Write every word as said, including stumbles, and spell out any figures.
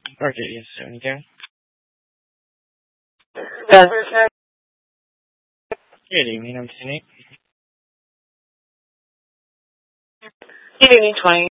Okay, yes, seventy-two. Yes. Good evening, I'm Cindy. Good evening, twenty.